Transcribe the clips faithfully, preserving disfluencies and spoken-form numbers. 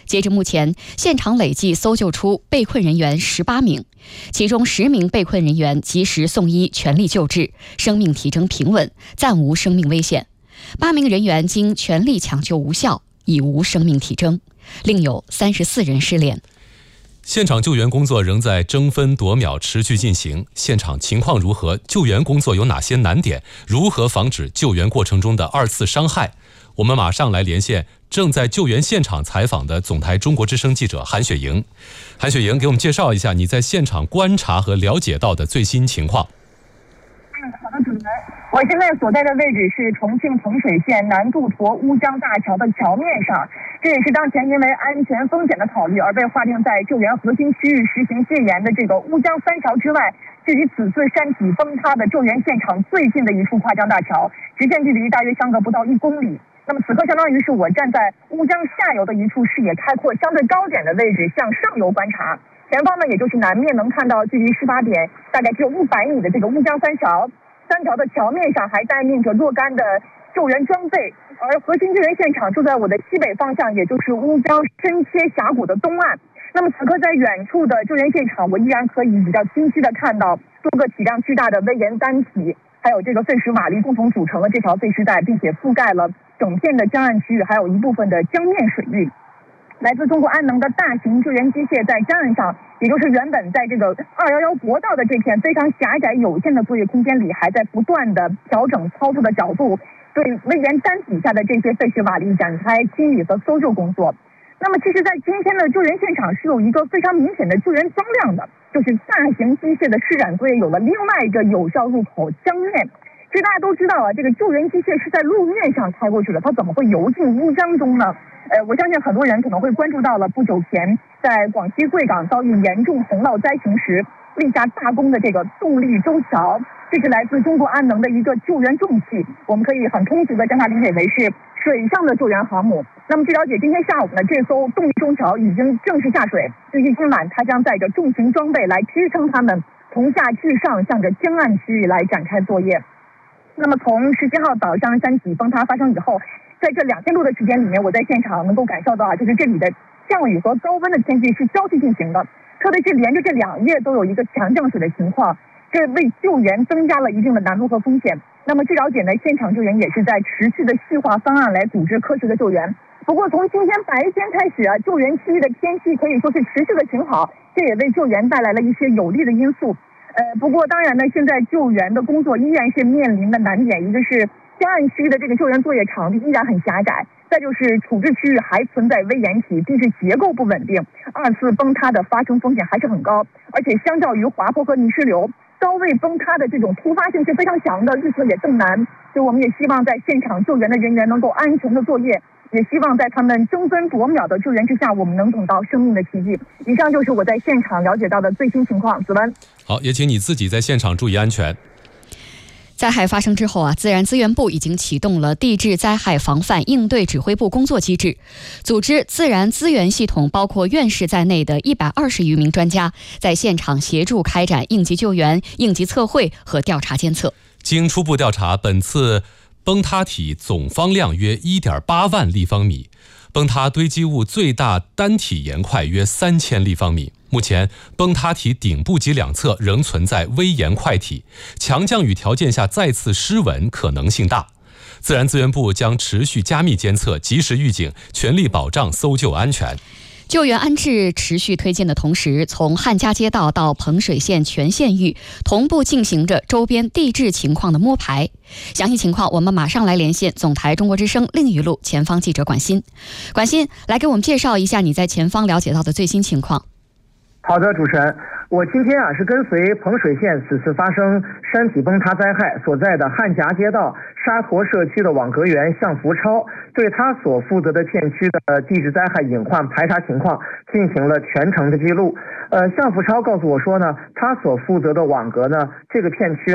截至目前，现场累计搜救出被困人员十八名，其中十名被困人员及时送医，全力救治，生命体征平稳，暂无生命危险；八名人员经全力抢救无效，已无生命体征，另有三十四人失联。 现场救援工作仍在争分夺秒持续进行，现场情况如何？救援工作有哪些难点？如何防止救援过程中的二次伤害？我们马上来连线正在救援现场采访的总台中国之声记者韩雪莹。韩雪莹，给我们介绍一下你在现场观察和了解到的最新情况。 嗯，好的，主持人，我现在所在的位置是重庆彭水县南渡沱乌江大桥的桥面上，这也是当前因为安全风险的考虑而被划定在救援核心区域实行戒严的这个乌江三桥之外，距离此次山体崩塌的救援现场最近的一处跨江大桥，直线距离大约相隔不到一公里。那么此刻相当于是我站在乌江下游的一处视野开阔、相对高点的位置向上游观察，前方呢也就是南面能看到距离事发点大概只有一百米的这个乌江三桥，三桥的桥面上还待命着若干的救援装备，而核心救援现场就在我的西北方向，也就是乌江深切峡谷的东岸。那么此刻在远处的救援现场，我依然可以比较清晰的看到多个体量巨大的威严单体，还有这个废石瓦砾共同组成了这条废石带，并且覆盖了整片的江岸区域，还有一部分的江面水域。来自中国安能的大型救援机械在江岸上，也就是原本在这个二一一国道的这片非常狭窄有限的作业空间里，还在不断的调整操作的角度，对威严单体下的这些废石瓦砾展开清理和搜救工作。那么其实在今天的救援现场是有一个非常明显的救援增量的，就是大型机械的施展作业有了另外一个有效入口江面。其实大家都知道啊，这个救援机械是在路面上开过去的，它怎么会游进乌江中呢？呃，我相信很多人可能会关注到了不久前在广西贵港遭遇严重洪涝灾情时立下大功的这个动力舟桥，这是来自中国安能的一个救援重器，我们可以很通俗的将它理解为是水上的救援航母。那么据了解，今天下午呢，这艘动力舟桥已经正式下水，预计今晚它将载着重型装备来支撑它们从下至上向着江岸区域来展开作业。那么从十七号早上山体崩塌发生以后，在这两天多的时间里面，我在现场能够感受到啊，就是这里的降雨和高温的天气是交替进行的，特别是连着这两夜都有一个强降水的情况，这为救援增加了一定的难度和风险。那么据了解呢，现场救援也是在持续的细化方案来组织科学的救援。不过从今天白天开始啊，救援区域的天气可以说是持续的晴好，这也为救援带来了一些有利的因素。呃，不过当然呢，现在救援的工作依然是面临的难点，一个是江岸区域的这个救援作业场地依然很狭窄，再就是处置区域还存在危岩体，地质结构不稳定，二次崩塌的发生风险还是很高，而且相较于滑坡和泥石流，高位崩塌的这种突发性是非常强的，预测也更难。所以我们也希望在现场救援的人员能够安全的作业，也希望在他们争分夺秒的救援之下，我们能等到生命的奇迹。以上就是我在现场了解到的最新情况。子文， 好，也请你自己在现场注意安全。 灾害发生之后啊，自然资源部已经启动了地质灾害防范应对指挥部工作机制，组织自然资源系统包括院士在内的一百二十余名专家在现场协助开展应急救援、应急测绘和调查监测。 经初步调查，本次崩塌体总方量约 一点八万立方米，崩塌堆积物最大单体岩块约三千立方米。目前崩塌体顶部及两侧仍存在微岩块体，强降雨条件下再次失稳可能性大。自然资源部将持续加密监测，及时预警，全力保障搜救安全。 救援安置持续推进的同时，从汉家街道到彭水县全县域同步进行着周边地质情况的摸排。详细情况我们马上来连线总台中国之声另一路前方记者管欣。管欣，来给我们介绍一下你在前方了解到的最新情况。 好的，主持人，我今天啊是跟随彭水县此次发生山体崩塌灾害所在的汉夹街道沙坨社区的网格员向福超，对他所负责的片区的地质灾害隐患排查情况进行了全程的记录。呃，向福超告诉我说呢，他所负责的网格呢，这个片区啊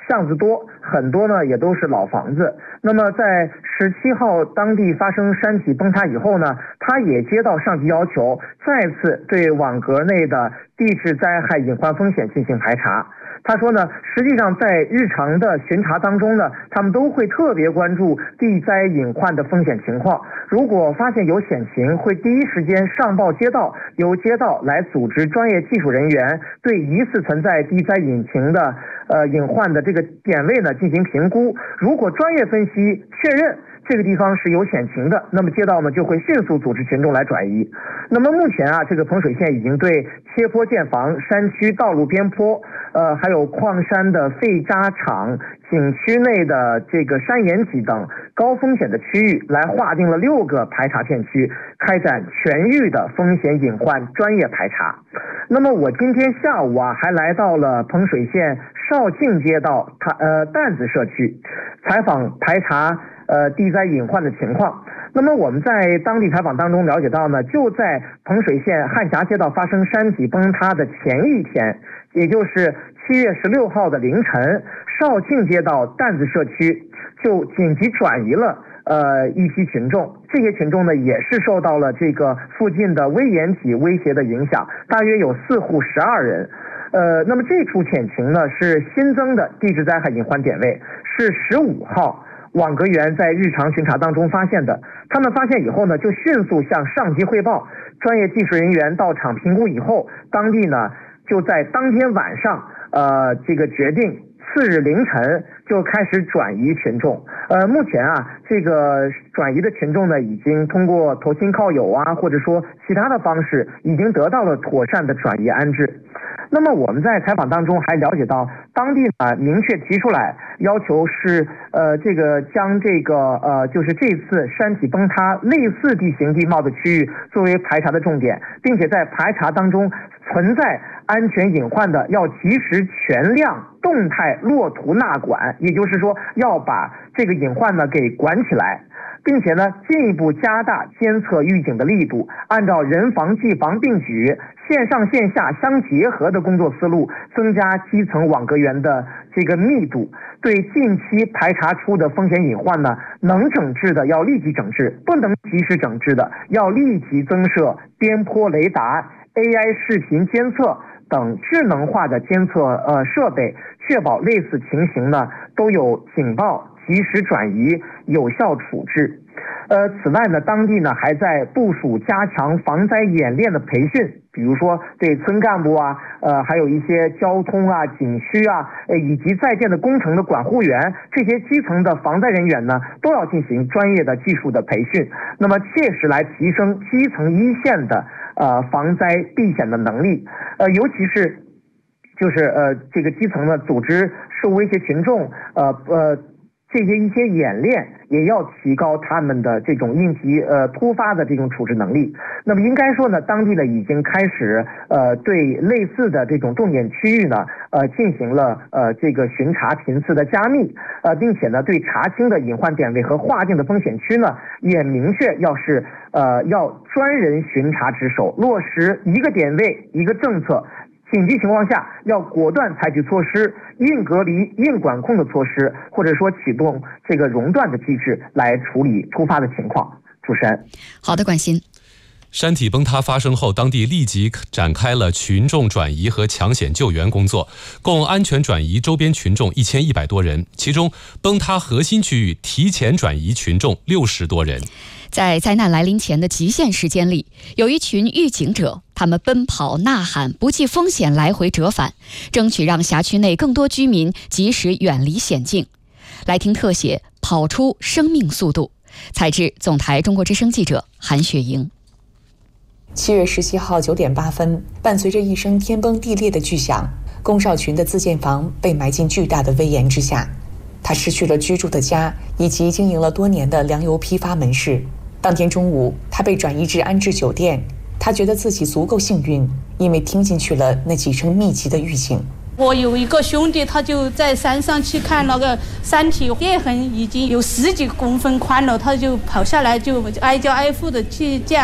巷子多，很多呢也都是老房子。那么在十七号当地发生山体崩塌以后呢，他也接到上级要求，再次对网格内的地质灾害隐患风险进行排查。他说呢，实际上在日常的巡查当中呢，他们都会特别关注地灾隐患的风险情况。如果发现有险情，会第一时间上报街道，由街道来组织专业技术人员对疑似存在地灾隐情的呃隐患的这个点位呢进行评估。如果专业分析确认这个地方是有险情的，那么街道呢就会迅速组织群众来转移。那么目前啊，这个彭水县已经对切坡建房、山区道路边坡，呃，还有矿山的废渣场、景区内的这个山岩脊等高风险的区域，来划定了六个排查片区，开展全域的风险隐患专业排查。那么我今天下午啊，还来到了彭水县绍庆街道它呃担子社区，采访排查呃地灾隐患的情况。那么我们在当地采访当中了解到呢，就在彭水县汉峡街道发生山体崩塌的前一天，也就是七月十六号的凌晨，绍庆街道担子社区就紧急转移了呃一批群众。这些群众呢也是受到了这个附近的危岩体威胁的影响，大约有四户十二人。呃，那么这处险情呢是新增的地质灾害隐患点位，是十五号网格员在日常巡查当中发现的。他们发现以后呢，就迅速向上级汇报，专业技术人员到场评估以后，当地呢就在当天晚上，呃，这个决定次日凌晨就开始转移群众。呃，目前啊，这个转移的群众呢，已经通过投亲靠友啊，或者说其他的方式，已经得到了妥善的转移安置。那么我们在采访当中还了解到，当地呢明确提出来要求是呃这个将这个呃就是这次山体崩塌类似地形地貌的区域作为排查的重点，并且在排查当中存在安全隐患的，要及时全量动态落图纳管，也就是说要把这个隐患呢给管起来。并且呢，进一步加大监测预警的力度，按照人防技防并举、线上线下相结合的工作思路，增加基层网格员的这个密度。对近期排查出的风险隐患呢，能整治的要立即整治，不能及时整治的要立即增设边坡雷达、A I 视频监测等智能化的监测呃设备，确保类似情形呢都有警报、及时转移、有效处置。呃，此外呢，当地呢还在部署加强防灾演练的培训，比如说对村干部啊，呃，还有一些交通啊、景区啊，呃，以及在建的工程的管护员，这些基层的防灾人员呢，都要进行专业的技术的培训，那么切实来提升基层一线的呃防灾避险的能力，呃，尤其是就是呃这个基层呢组织受威胁群众，呃呃。这些一些演练也要提高他们的这种应急呃突发的这种处置能力。那么应该说呢，当地呢已经开始呃对类似的这种重点区域呢呃进行了呃这个巡查频次的加密，呃并且呢对查清的隐患点位和划定的风险区呢也明确要是呃要专人巡查值守，落实一个点位一个政策。紧急情况下要果断采取措施，硬隔离、硬管控的措施，或者说启动这个熔断的机制来处理突发的情况。主持人， 好的，关心。 山体崩塌发生后，当地立即展开了群众转移和抢险救援工作，共安全转移周边群众一千一百多人，其中崩塌核心区域提前转移群众六十多人。 在灾难来临前的极限时间里，有一群预警者，他们奔跑呐喊，不计风险来回折返，争取让辖区内更多居民及时远离险境。来听特写，跑出生命速度。采制总台中国之声记者韩雪莹。 七月十七号九点八分，伴随着一声天崩地裂的巨响，龚少群的自建房被埋进巨大的危岩之下。他失去了居住的家以及经营了多年的粮油批发门市。当天中午，他被转移至安置酒店。他觉得自己足够幸运，因为听进去了那几声密集的预警。 我有一个兄弟，他就在山上去看那个山体裂痕已经有十几公分宽了，他就跑下来就挨家挨户的去叫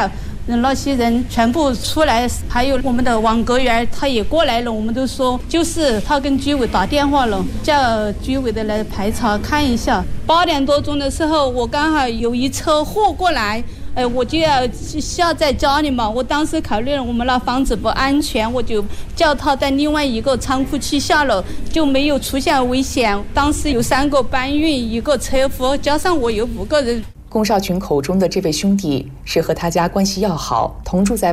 那些人全部出来，还有我们的网格员他也过来了，我们都说就是他跟居委打电话了，叫居委的来排查看一下。八点多钟的时候，我刚好有一车货过来，哎，我就要下在家里嘛。我当时考虑了我们那房子不安全，我就叫他在另外一个仓库去下了，就没有出现危险。当时有三个搬运，一个车夫，加上我有五个人。 龚少群口中的这位兄弟是和他家关系要好，同住在